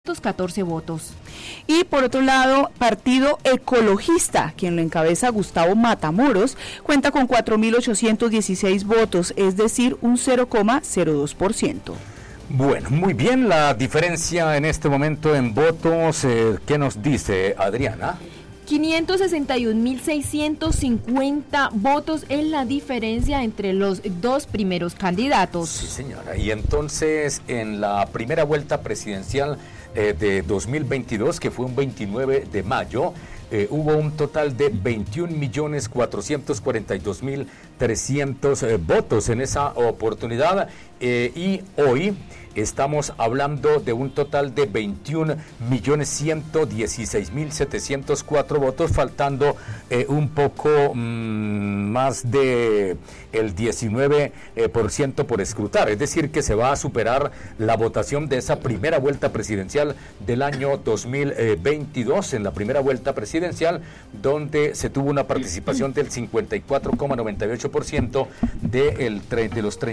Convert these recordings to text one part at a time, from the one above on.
14 votos. Y por otro lado, Partido Ecologista, quien lo encabeza Gustavo Matamoros, cuenta con 4.816 votos, es decir, un 0,02%. Bueno, muy bien, la diferencia en este momento en votos, ¿qué nos dice Adriana? 561.650 votos es la diferencia entre los dos primeros candidatos. Sí, señora. Y entonces, en la primera vuelta presidencial de 2022, que fue un 29 de mayo, hubo un total de 21.442.300 votos en esa oportunidad, y hoy estamos hablando de un total de 21.116.704 votos, faltando un poco más de el 19% por escrutar. Es decir, que se va a superar la votación de esa primera vuelta presidencial del año 2022, en la primera vuelta presidencial, donde se tuvo una participación del 54,98% de los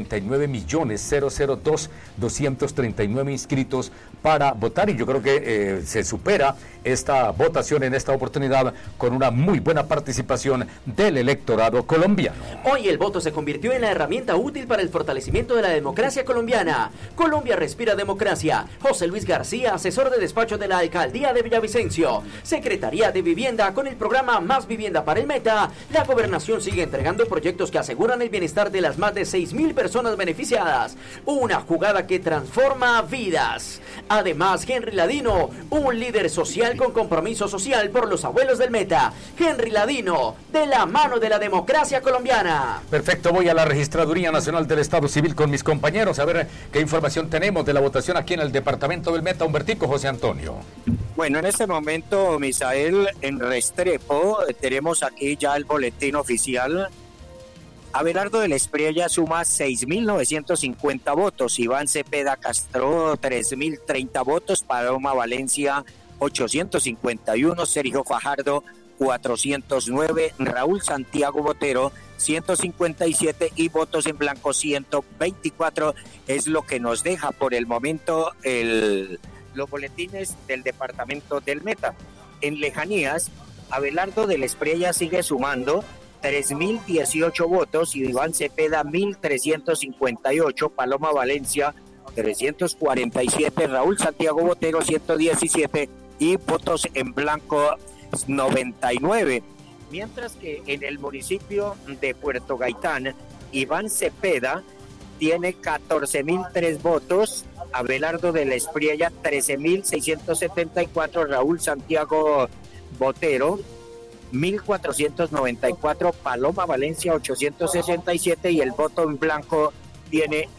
39.002.239 inscritos para votar, y yo creo que se supera esta votación en esta oportunidad con una muy buena participación del electorado colombiano. Hoy el voto se convirtió en la herramienta útil para el fortalecimiento de la democracia colombiana. Colombia respira democracia. José Luis García, asesor de despacho de la Alcaldía de Villavicencio. Secretaría de Vivienda, con el programa Más Vivienda para el Meta, la gobernación sigue entregando proyectos que aseguran el bienestar de las más de 6.000 personas beneficiadas. Una jugada que transforma vidas. Además, Henry Ladino, un líder social con compromiso social por los abuelos del Meta. Henry Ladino, de la mano de la democracia colombiana. Perfecto, voy a la Registraduría Nacional del Estado Civil con mis compañeros a ver qué información tenemos de la votación aquí en el departamento del Meta. Humbertico, José Antonio. Bueno, en este momento, Misael, en Restrepo, tenemos aquí ya el boletín oficial. Abelardo de la Espriella suma 6.950 votos, Iván Cepeda Castro 3.030 votos, Paloma Valencia 851, Sergio Fajardo 409, Raúl Santiago Botero 157 y votos en blanco 124. Es lo que nos deja por el momento los boletines del departamento del Meta. En lejanías, Abelardo de la Espriella sigue sumando 3.018 votos, y Iván Cepeda 1.358, Paloma Valencia 347, Raúl Santiago Botero 117 y votos en blanco 99. Mientras que en el municipio de Puerto Gaitán, Iván Cepeda tiene 14.003 votos, Abelardo de la Espriella 13.674, Raúl Santiago Botero 1.494, Paloma Valencia 867 y el voto en blanco tiene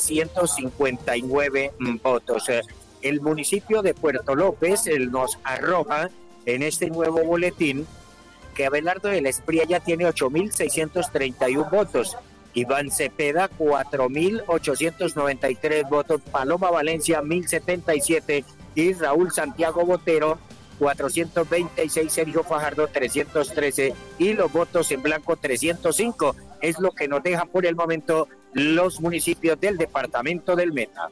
959 votos. El municipio de Puerto López nos arroja en este nuevo boletín que Abelardo de la Espriella tiene 8.631 votos, Iván Cepeda 4.893 votos, Paloma Valencia 1.077 y Raúl Santiago Botero 426, Sergio Fajardo 313 y los votos en blanco 305. Es lo que nos deja por el momento los municipios del departamento del Meta.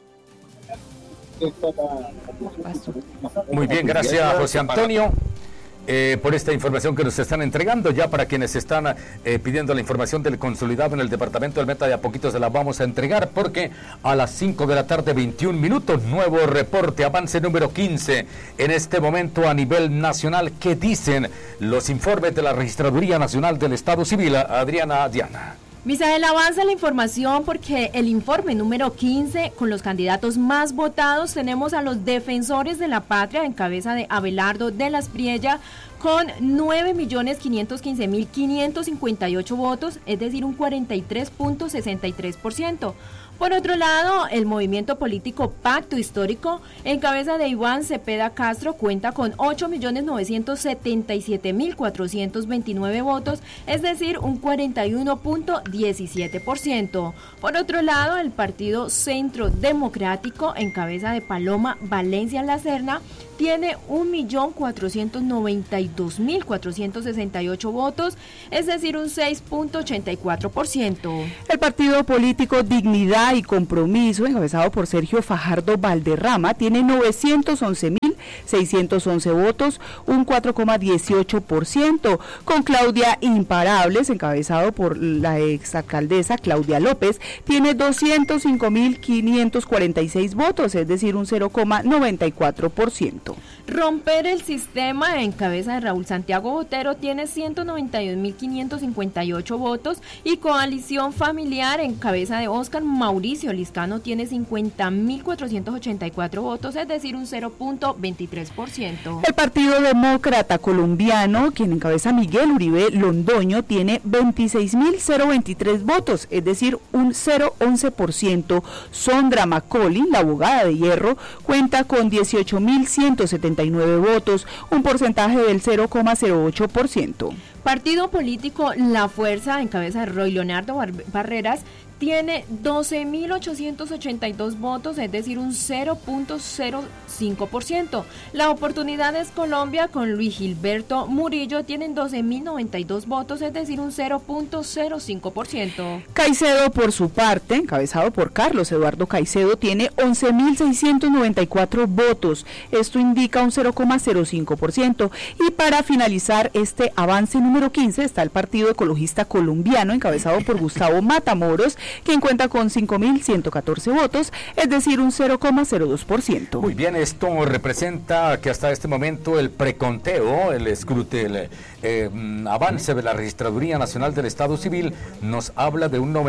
Muy bien, gracias José Antonio por esta información que nos están entregando. Ya para quienes están pidiendo la información del consolidado en el departamento del Meta, de a poquito se la vamos a entregar, porque a las 5 de la tarde 21 minutos, nuevo reporte, avance número 15 en este momento a nivel nacional. ¿Qué dicen los informes de la Registraduría Nacional del Estado Civil? Adriana, Diana. Misael, avanza la información porque el informe número 15, con los candidatos más votados, tenemos a los defensores de la patria en cabeza de Abelardo de la Espriella con 9.515.558 votos, es decir, un 43.63%. Por otro lado, el movimiento político Pacto Histórico, en cabeza de Iván Cepeda Castro, cuenta con 8.977.429 votos, es decir, un 41.17%. Por otro lado, el Partido Centro Democrático, en cabeza de Paloma Valencia La Serna, tiene 1.492.468 votos, es decir, un 6.84%. El partido político Dignidad y Compromiso, encabezado por Sergio Fajardo Valderrama, tiene 911.611 votos, un 4,18%, con Claudia Imparables, encabezado por la exalcaldesa Claudia López, tiene 205.546 votos, es decir, un 0,94%. Romper el sistema, en cabeza de Raúl Santiago Botero, tiene 191.558 votos, y Coalición Familiar, en cabeza de Óscar Mauricio Liscano, tiene 50.484 votos, es decir, un 0.23%. El Partido Demócrata Colombiano, quien encabeza Miguel Uribe Londoño, tiene 26.023 votos, es decir, un 0,11%. Sondra Macaulay, la abogada de Hierro, cuenta con 18.179 votos, un porcentaje del 0,08%. Partido político La Fuerza, en cabeza de Roy Leonardo Barreras, tiene 12.882 votos, es decir, un 0.05%. La Oportunidad es Colombia, con Luis Gilberto Murillo, tienen 12.092 votos, es decir, un 0.05%. Caicedo, por su parte, encabezado por Carlos Eduardo Caicedo, tiene 11.694 votos. Esto indica un 0,05%. Y para finalizar este avance número 15 está el Partido Ecologista Colombiano, encabezado por Gustavo Matamoros, quien cuenta con 5.114 votos, es decir, un 0,02%. Muy bien, esto representa que hasta este momento el preconteo, el escrutinio, avance de la Registraduría Nacional del Estado Civil nos habla de un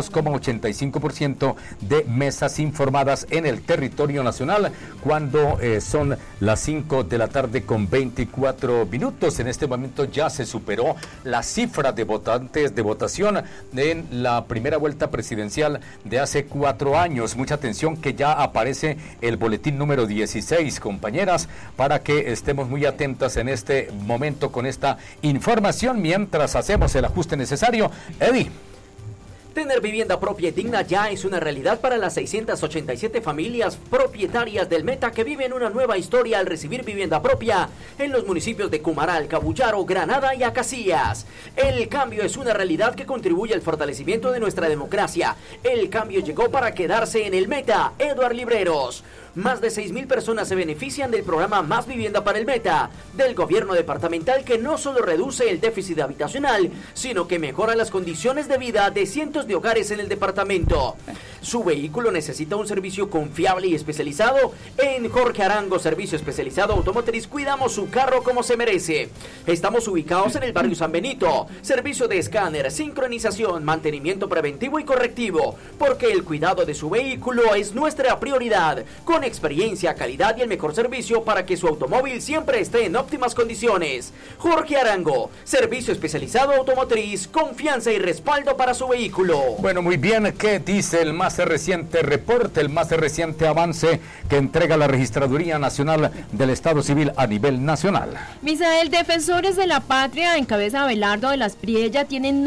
92,85% de mesas informadas en el territorio nacional, cuando son las 5 de la tarde con 24 minutos. En este momento ya se superó la cifra de votantes de votación en la primera vuelta presidencial de hace 4 años. Mucha atención, que ya aparece el boletín número 16, compañeras, para que estemos muy atentas en este momento con esta información mientras hacemos el ajuste necesario. Eddie. Tener vivienda propia y digna ya es una realidad para las 687 familias propietarias del Meta, que viven una nueva historia al recibir vivienda propia en los municipios de Cumaral, Cabullaro, Granada y Acacías. El cambio es una realidad que contribuye al fortalecimiento de nuestra democracia. El cambio llegó para quedarse en el Meta. Eduard Libreros. Más de 6.000 personas se benefician del programa Más Vivienda para el Meta, del gobierno departamental, que no solo reduce el déficit habitacional, sino que mejora las condiciones de vida de cientos de hogares en el departamento. Su vehículo necesita un servicio confiable y especializado. En Jorge Arango, servicio especializado automotriz, cuidamos su carro como se merece. Estamos ubicados en el barrio San Benito. Servicio de escáner, sincronización, mantenimiento preventivo y correctivo, porque el cuidado de su vehículo es nuestra prioridad. Con experiencia, calidad y el mejor servicio para que su automóvil siempre esté en óptimas condiciones. Jorge Arango, servicio especializado automotriz, confianza y respaldo para su vehículo. Bueno, muy bien, ¿qué dice el más reciente reporte, el más reciente avance que entrega la Registraduría Nacional del Estado Civil a nivel nacional? Misael, Defensores de la Patria, en cabeza de Abelardo de las Priella, tienen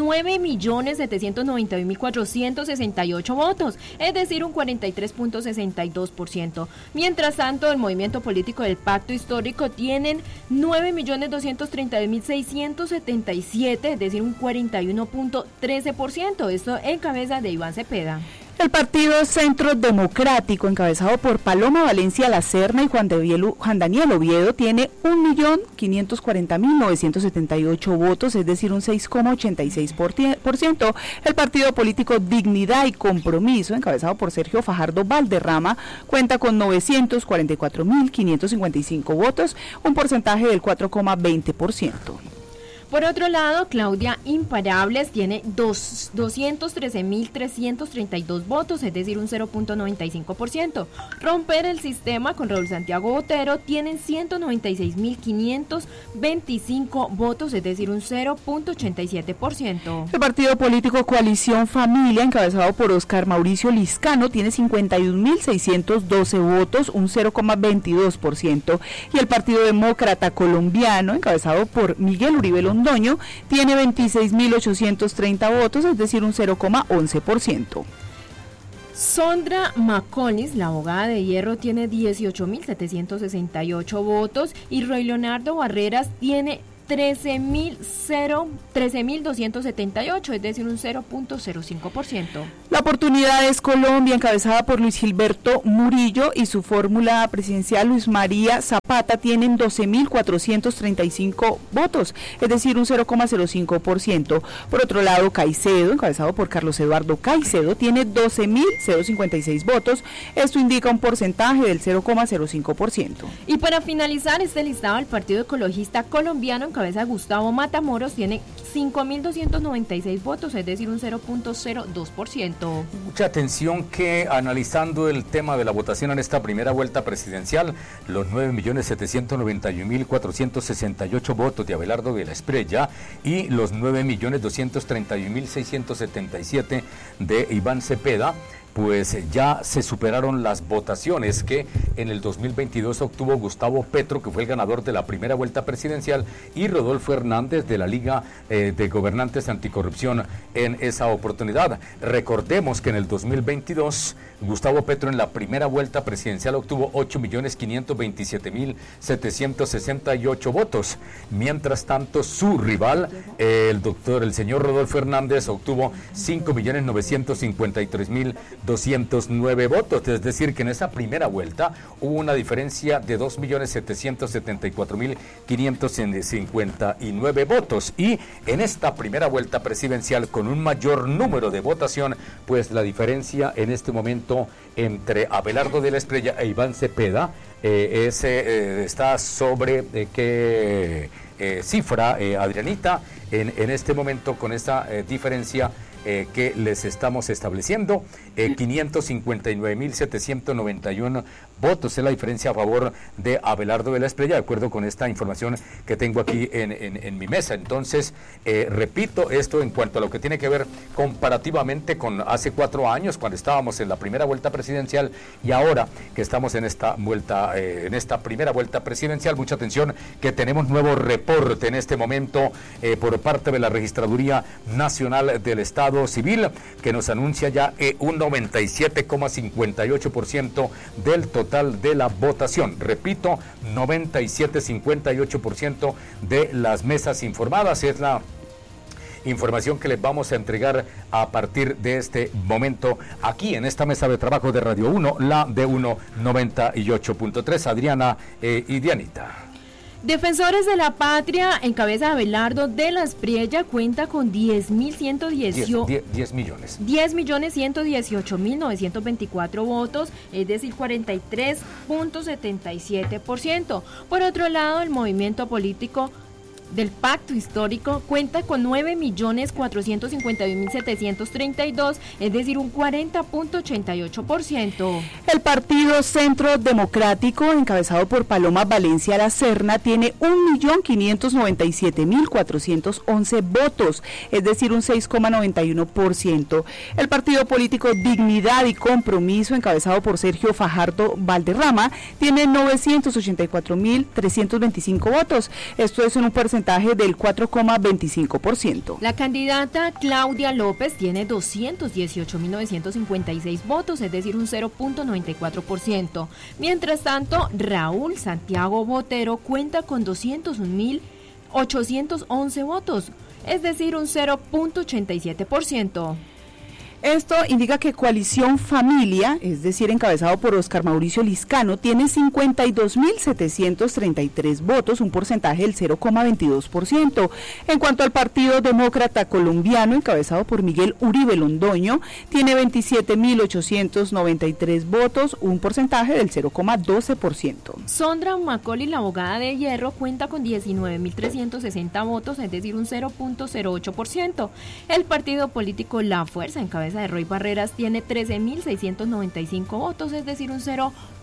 9.791.468 votos, es decir, un 43.62%. Mientras tanto, el movimiento político del Pacto Histórico tienen 9.232.677, es decir, un 41.13%. Esto en cabeza de Iván Cepeda. El Partido Centro Democrático, encabezado por Paloma Valencia Lacerna y Juan Daniel Oviedo, tiene 1.540.978 votos, es decir, un 6,86%. El Partido Político Dignidad y Compromiso, encabezado por Sergio Fajardo Valderrama, cuenta con 944.555 votos, un porcentaje del 4,20%. Por otro lado, Claudia Imparables tiene 213.332 votos, es decir, un 0.95%. Romper el sistema, con Raúl Santiago Botero, tienen 196.525 votos, es decir, un 0.87%. El partido político Coalición Familia, encabezado por Óscar Mauricio Liscano, tiene 51.612 votos, un 0,22%. Y el Partido Demócrata Colombiano, encabezado por Miguel Uribe Londoño, tiene 26.830 votos, es decir, un 0,11%. Sondra Maconis, la abogada de Hierro, tiene 18.768 votos y Roy Leonardo Barreras tiene 13.278, es decir, un 0.05%. La oportunidad es Colombia, encabezada por Luis Gilberto Murillo, y su fórmula presidencial Luis María Zapata tienen 12.435 votos, es decir, un 0.05%. Por otro lado, Caicedo, encabezado por Carlos Eduardo Caicedo, tiene 12.056 votos. Esto indica un porcentaje del 0.05%. Y para finalizar este listado, el Partido Ecologista Colombiano, en cabeza Gustavo Matamoros, tiene 5.296 votos, es decir, un 0.02%. Mucha atención que analizando el tema de la votación en esta primera vuelta presidencial, los 9.791.468 votos de Abelardo de la Espriella y los 9.231.677 de Iván Cepeda, pues ya se superaron las votaciones que en el 2022 obtuvo Gustavo Petro, que fue el ganador de la primera vuelta presidencial, y Rodolfo Hernández de la Liga de Gobernantes Anticorrupción en esa oportunidad. Recordemos que en el 2022 Gustavo Petro en la primera vuelta presidencial obtuvo 8.527.768 votos. Mientras tanto, su rival, el señor Rodolfo Hernández, obtuvo 5.953.209 votos. Es decir, que en esa primera vuelta hubo una diferencia de 2.774.559 votos. Y en esta primera vuelta presidencial, con un mayor número de votación, pues la diferencia en este momento entre Abelardo de la Espriella e Iván Cepeda está sobre qué cifra, Adrianita, en este momento, con esta diferencia que les estamos estableciendo, 559.791 votos es la diferencia a favor de Abelardo de la Espriella, de acuerdo con esta información que tengo aquí en mi mesa. Entonces, repito, esto en cuanto a lo que tiene que ver comparativamente con hace 4 años, cuando estábamos en la primera vuelta presidencial, y ahora que estamos en esta vuelta, en esta primera vuelta presidencial. Mucha atención, que tenemos nuevo reporte en este momento por parte de la Registraduría Nacional del Estado Civil, que nos anuncia ya un 97,58% del total de la votación. Repito, 97,58% de las mesas informadas. Es la información que les vamos a entregar a partir de este momento aquí en esta mesa de trabajo de Radio 1, la de 98.3. Adriana y Dianita. Defensores de la Patria, en cabeza de Abelardo de la Espriella, cuenta con 10 millones 118.924 votos, es decir, 43.77%. Por otro lado, el movimiento político del Pacto Histórico cuenta con 9.451.732, es decir, un 40.88%. El Partido Centro Democrático, encabezado por Paloma Valencia La Serna, tiene 1.597.411 votos, es decir, un 6,91%. El Partido Político Dignidad y Compromiso, encabezado por Sergio Fajardo Valderrama, tiene 984.325 votos. Esto es en un porcentaje del 4,25%. La candidata Claudia López tiene 218.956 votos, es decir, un 0.94%. Mientras tanto, Raúl Santiago Botero cuenta con 201.811 votos, es decir, un 0.87%. Esto indica que Coalición Familia, es decir, encabezado por Oscar Mauricio Liscano, tiene 52.733 votos, un porcentaje del 0,22%. En cuanto al Partido Demócrata Colombiano, encabezado por Miguel Uribe Londoño, tiene 27.893 votos, un porcentaje del 0,12%. Sondra Macaulay, la abogada de Hierro, cuenta con 19.360 votos, es decir, un 0.08%. El partido político La Fuerza, encabezado de Roy Barreras, tiene 13.695 votos, es decir, un 0.01%.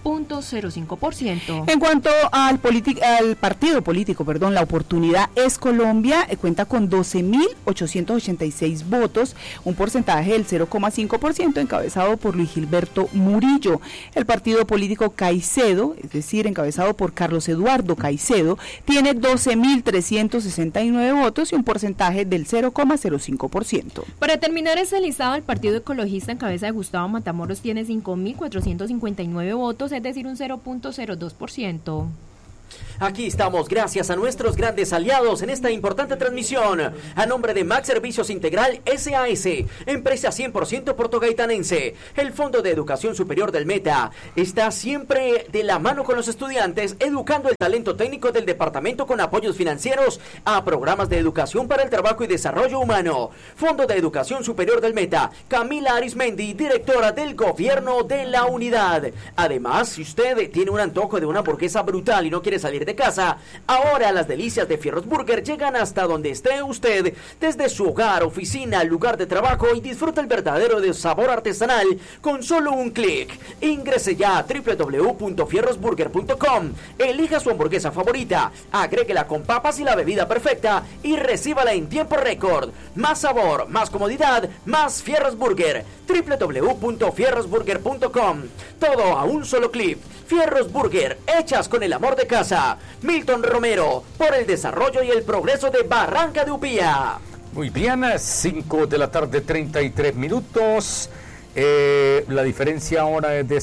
0.05%. En cuanto al partido político, La Oportunidad es Colombia, cuenta con 12.886 votos, un porcentaje del 0,5%, encabezado por Luis Gilberto Murillo. El partido político Caicedo, es decir, encabezado por Carlos Eduardo Caicedo, tiene 12.369 votos y un porcentaje del 0,05%. Para terminar este listado, el Partido Ecologista en cabeza de Gustavo Matamoros tiene 5.459 votos, es decir, un 0.02%. Aquí estamos gracias a nuestros grandes aliados en esta importante transmisión. A nombre de Max Servicios Integral SAS, empresa 100% portogaitanense, el Fondo de Educación Superior del Meta está siempre de la mano con los estudiantes, educando el talento técnico del departamento con apoyos financieros a programas de educación para el trabajo y desarrollo humano. Fondo de Educación Superior del Meta, Camila Arismendi, directora del Gobierno de la Unidad. Además, si usted tiene un antojo de una hamburguesa brutal y no quiere salir de casa, ahora las delicias de Fierros Burger llegan hasta donde esté usted, desde su hogar, oficina, lugar de trabajo, y disfruta el verdadero de sabor artesanal con solo un clic. Ingrese ya a www.fierrosburger.com, elija su hamburguesa favorita, agréguela con papas y la bebida perfecta y recíbala en tiempo récord. Más sabor, más comodidad, más Fierros Burger. www.fierrosburger.com. Todo a un solo clic. Fierros Burger, hechas con el amor de casa. Milton Romero, por el desarrollo y el progreso de Barranca de Upía. Muy bien, 5 de la tarde, 33 minutos. La diferencia ahora es de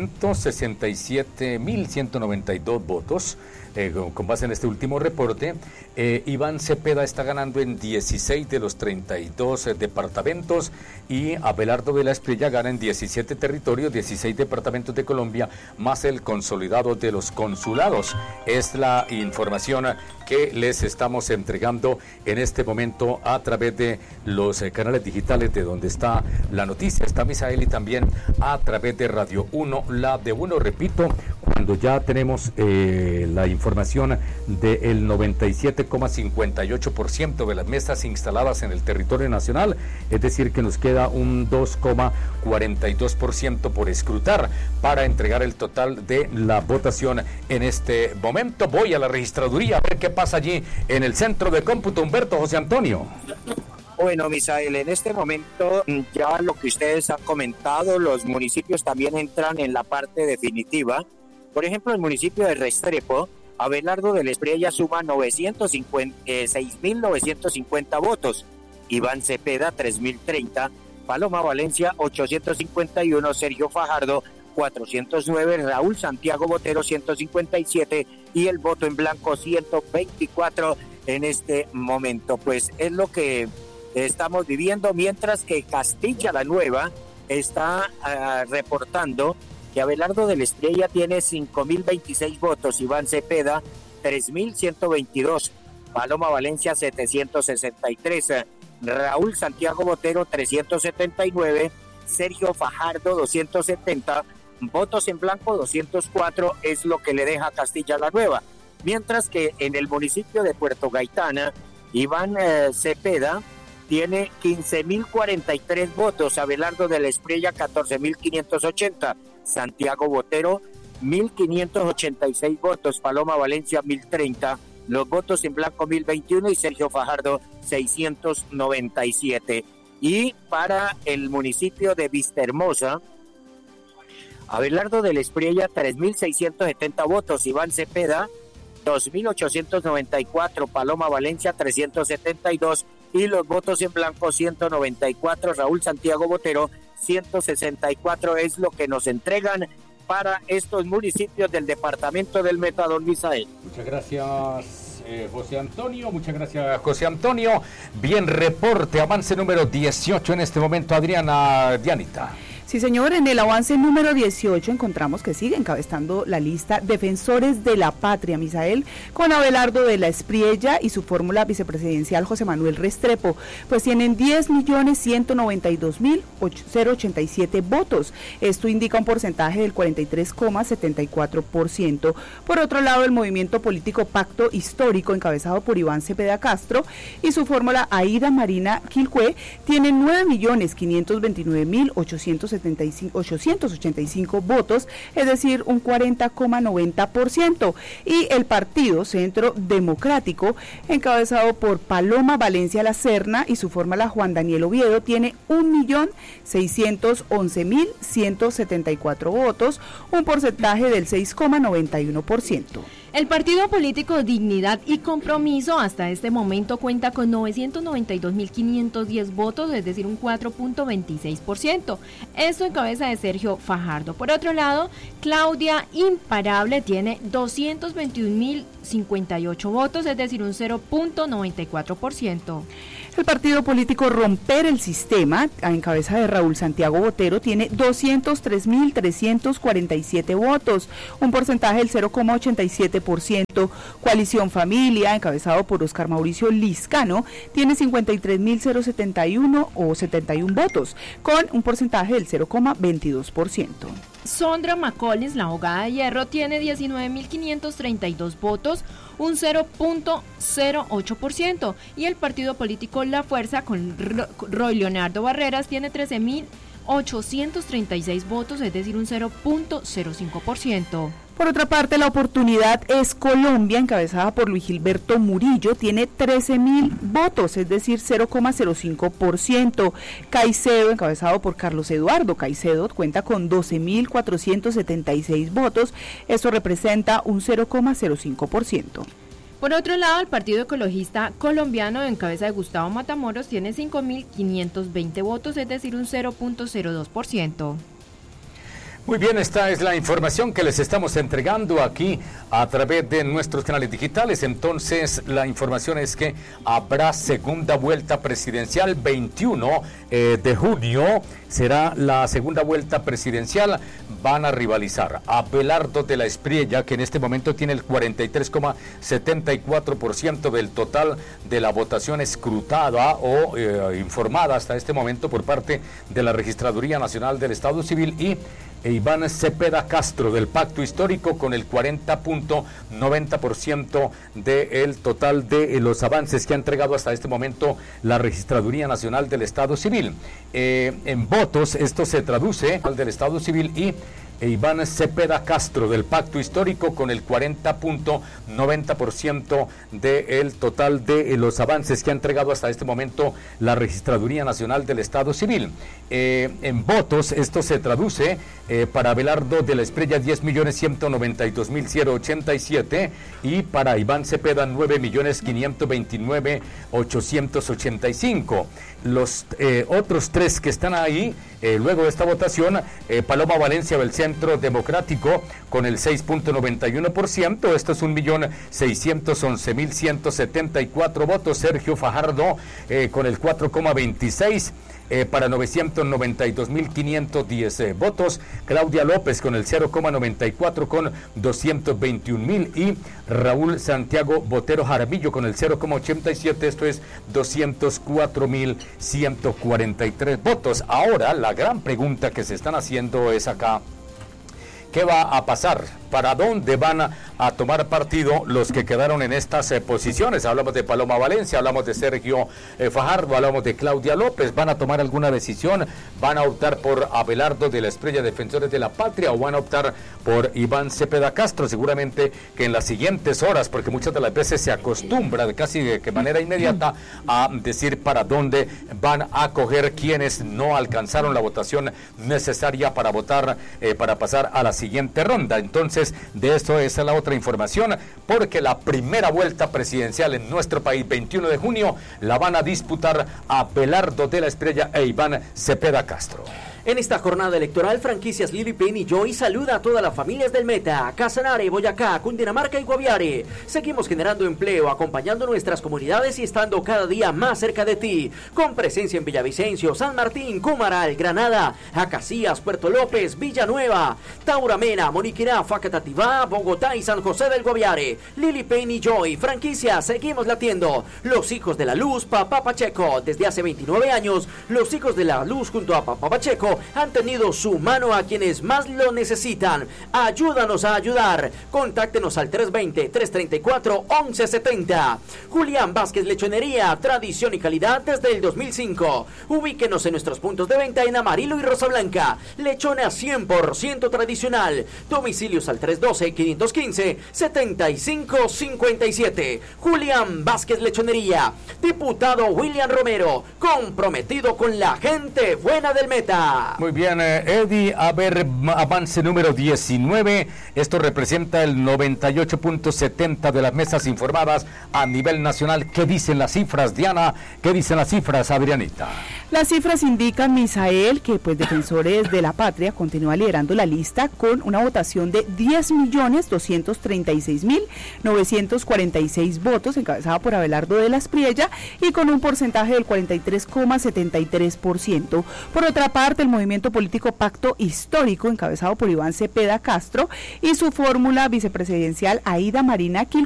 667.192 votos. Con base en este último reporte, Iván Cepeda está ganando en 16 de los 32 departamentos y Abelardo Vela Espriella gana en 17 territorios, 16 departamentos de Colombia, más el consolidado de los consulados. Es la información que les estamos entregando en este momento a través de los canales digitales de donde está la noticia. Está Misael y también a través de Radio 1, la de 1, repito, cuando ya tenemos la información del 97,58% de las mesas instaladas en el territorio nacional, es decir, que nos queda un 2,42% por escrutar para entregar el total de la votación en este momento. Voy a la registraduría a ver qué pasa allí en el centro de cómputo. Humberto, José Antonio. Bueno, Misael, en este momento ya lo que ustedes han comentado, los municipios también entran en la parte definitiva. Por ejemplo, el municipio de Restrepo, Abelardo de la Espriella suma 6.950 votos, Iván Cepeda 3.030, Paloma Valencia 851, Sergio Fajardo 409, Raúl Santiago Botero 157 y el voto en blanco 124 en este momento. Pues es lo que estamos viviendo, mientras que Castilla la Nueva está reportando que Abelardo de la Espriella tiene 5.026 votos, Iván Cepeda 3.122, Paloma Valencia 763, Raúl Santiago Botero 379, Sergio Fajardo 270, votos en blanco 204 es lo que le deja Castilla la Nueva. Mientras que en el municipio de Puerto Gaitana, Iván Cepeda tiene 15.043 votos, Abelardo de la Espriella 14.580, Santiago Botero 1.586 votos, Paloma Valencia 1.030, los votos en blanco 1.021 y Sergio Fajardo 697. Y para el municipio de Vistahermosa, Abelardo de la Espriella 3.670 votos, Iván Cepeda 2.894, Paloma Valencia 372 y los votos en blanco 194, Raúl Santiago Botero 164 es lo que nos entregan para estos municipios del departamento del Meta, don Misael. Muchas gracias, José Antonio. Muchas gracias, José Antonio. Bien, reporte, avance número 18 en este momento, Adriana Dianita. Sí, señor, en el avance número 18 encontramos que sigue encabezando la lista Defensores de la Patria, Misael, con Abelardo de la Espriella y su fórmula vicepresidencial José Manuel Restrepo, pues tienen 10.192.087 votos. Esto indica un porcentaje del 43,74%. Por otro lado, el movimiento político Pacto Histórico, encabezado por Iván Cepeda Castro y su fórmula Aida Marina Quilcue, tiene 9.529.860 885 votos, es decir, un 40,90%. Y el Partido Centro Democrático, encabezado por Paloma Valencia La Serna y su fórmula Juan Daniel Oviedo, tiene 1.611.174 votos, un porcentaje del 6,91%. El partido político Dignidad y Compromiso hasta este momento cuenta con 992.510 votos, es decir, un 4,26%. Esto en cabeza de Sergio Fajardo. Por otro lado, Claudia Imparable tiene 221.058 votos, es decir, un 0,94%. El partido político Romper el Sistema, en cabeza de Raúl Santiago Botero, tiene 203.347 votos, un porcentaje del 0,87%. Coalición Familia, encabezado por Oscar Mauricio Liscano, tiene 53.071 o 71 votos, con un porcentaje del 0,22%. Sondra McCollins, la abogada de Hierro, tiene 19.532 votos, un 0,08%, y el partido político La Fuerza, con Roy Leonardo Barreras, tiene 13.836 votos, es decir, un 0,05%. Por otra parte, La Oportunidad es Colombia, encabezada por Luis Gilberto Murillo, tiene 13.000 votos, es decir, 0,05%. Caicedo, encabezado por Carlos Eduardo Caicedo, cuenta con 12.476 votos, eso representa un 0,05%. Por otro lado, el Partido Ecologista Colombiano, en cabeza de Gustavo Matamoros, tiene 5.520 votos, es decir, un 0,02%. Muy bien, esta es la información que les estamos entregando aquí a través de nuestros canales digitales. Entonces, la información es que habrá segunda vuelta presidencial 21 de junio. Será la segunda vuelta presidencial. Van a rivalizar Abelardo de la Espriella, que en este momento tiene el 43,74% del total de la votación escrutada o informada hasta este momento por parte de la Registraduría Nacional del Estado Civil, y Iván Cepeda Castro del Pacto Histórico con el 40,90% del total de los avances que ha entregado hasta este momento la Registraduría Nacional del Estado Civil. En votos, esto se traduce al del Estado Civil, y Iván Cepeda Castro del Pacto Histórico con el 40,90% del total de los avances que ha entregado hasta este momento la Registraduría Nacional del Estado Civil. En votos, esto se traduce para Abelardo de la Espriella 10.192.087 y para Iván Cepeda 9.529.885. Los otros tres que están ahí, luego de esta votación, Paloma Valencia del Centro Democrático con el 6,91%, esto es 1.611.174 votos. Sergio Fajardo con el 4,26%. Para 992.510 votos, Claudia López con el 0,94 con 221.000 y Raúl Santiago Botero Jaramillo con el 0,87, esto es 204.143 votos. Ahora la gran pregunta que se están haciendo es acá: ¿qué va a pasar? ¿Para dónde van a tomar partido los que quedaron en estas posiciones? Hablamos de Paloma Valencia, hablamos de Sergio Fajardo, hablamos de Claudia López. ¿Van a tomar alguna decisión? ¿Van a optar por Abelardo de la Espriella, Defensores de la Patria, o van a optar por Iván Cepeda Castro? Seguramente que en las siguientes horas, porque muchas de las veces se acostumbra casi de manera inmediata a decir para dónde van a coger quienes no alcanzaron la votación necesaria para votar, para pasar a la siguiente ronda. Entonces, de esto es la otra información, porque la primera vuelta presidencial en nuestro país, 21 de junio, la van a disputar Abelardo de la Espriella e Iván Cepeda Castro. En esta jornada electoral, Franquicias Lili Penny Joy saluda a todas las familias del Meta, Casanare, Boyacá, Cundinamarca y Guaviare. Seguimos generando empleo, acompañando nuestras comunidades y estando cada día más cerca de ti. Con presencia en Villavicencio, San Martín, Cumaral, Granada, Acacías, Puerto López, Villanueva, Tauramena, Moniquirá, Facatativá, Bogotá y San José del Guaviare. Lili Penny Joy, Franquicias, seguimos latiendo. Los hijos de la luz, Papá Pacheco. Desde hace 29 años, los hijos de la luz junto a Papá Pacheco tiempo han tenido su mano a quienes más lo necesitan. Ayúdanos a ayudar. Contáctenos al 320-334-1170. Julián Vázquez Lechonería, tradición y calidad desde el 2005. Ubíquenos en nuestros puntos de venta en Amarillo y Rosa Blanca. Lechona 100% tradicional. Domicilios al 312-515-7557. Julián Vázquez Lechonería. Diputado William Romero, comprometido con la gente buena del Meta. Muy bien, Eddie, a ver, avance número 19. Esto representa el 98.70 de las mesas informadas a nivel nacional. ¿Qué dicen las cifras, Diana? ¿Qué dicen las cifras, Adrianita? Las cifras indican, Misael, que pues Defensores de la Patria continúa liderando la lista con una votación de 10.236.946 votos, encabezada por Abelardo de la Espriella, y con un porcentaje del 43,73%. Por otra parte, el movimiento político Pacto Histórico, encabezado por Iván Cepeda Castro, y su fórmula vicepresidencial Aida Marina Quil